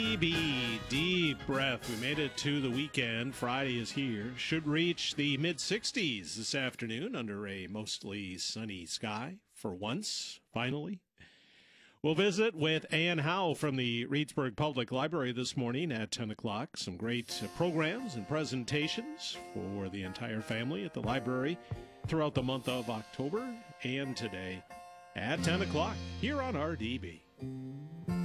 Deep breath. We made it to the weekend. Friday is here. Should reach the mid-60s this afternoon under a mostly sunny sky for once, finally. We'll visit with Ann Howe from the Reedsburg Public Library this morning at 10 o'clock. Some great programs and presentations for the entire family at the library throughout the month of October and today at 10 o'clock here on RDB.